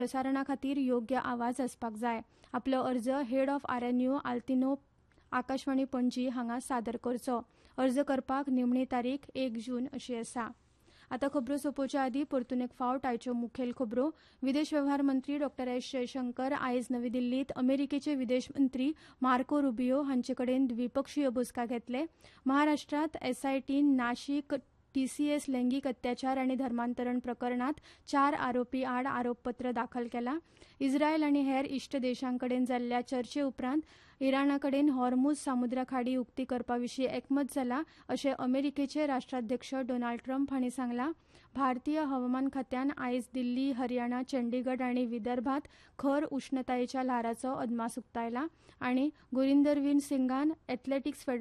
प्रसारणा खातीर योग्य आवाज आसपाक जाय. आपलो अर्ज हेड ऑफ आरएनयू आल्तिनो आकाशवाणी पणजी हांगा सादर करचो. अर्ज करपाक निमणी तारीख 1 जून अशी आसा. आतां खबरो सोंपोवच्या आदीं परतून एक फावट आयच्यो मुखेल खबरो. विदेश वेव्हार मंत्री डॉ एस जयशंकर आयज नवी दिल्लींत अमेरिकेचे विदेश मंत्री मार्को रुबियो हांचे कडेन द्विपक्षीय बसका घेतले. महाराष्ट्रांत एसआयटीन नाशीक टीसीएस लैंगीक अत्याचार आनी धर्मांतरण प्रकरणांत 4 आरोपी आड आरोपपत्र दाखल केलां. इस्रायल आनी हेर इश्ट देशांकडेन जाल्ल्या चर्चे उपरांत इराणाकडेन हॉर्मुझ सामुद्र खाडी उक्ती करपाविशीं एकमत जालां अशें अमेरिकेचे राष्ट्राध्यक्ष डोनाल्ड ट्रंप हांणी सांगलां. भारतीय हवामान खात्यान आयज दिल्ली, हरियाणा, चंडीगढ आनी विदर्भांत खर उश्णतायेच्या ल्हाराचो अदमास उक्तायला आनी गुरिंदरवीर सिंगान एथलेटिक्स